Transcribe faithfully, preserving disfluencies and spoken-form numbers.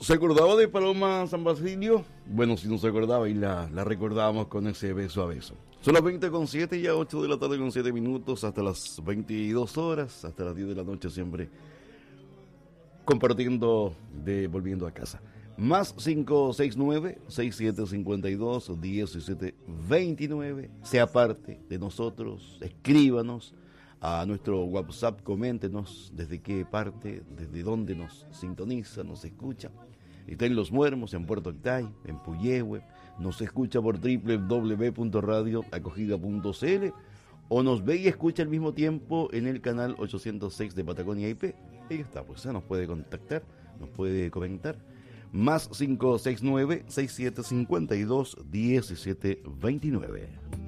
¿Se acordaba de Paloma San Basilio? Bueno, si no se acordaba y la, la recordábamos con ese beso a beso. Son las veinte con siete, ya ocho de la tarde con siete minutos, hasta las veintidós horas, hasta las diez de la noche siempre compartiendo de Volviendo a Casa. Más cinco seis nueve, seis siete cinco dos, uno siete dos nueve. Sea parte de nosotros, escríbanos a nuestro WhatsApp, coméntenos desde qué parte, desde dónde nos sintoniza, nos escucha. Está en Los Muermos, en Puerto Octay, en Puyehue, nos escucha por doble u doble u doble u punto radio acogida punto c l o nos ve y escucha al mismo tiempo en el canal ochocientos seis de Patagonia I P. Ahí está, pues nos puede contactar, nos puede comentar. Más cinco seis nueve, seis siete cinco dos, uno siete dos nueve.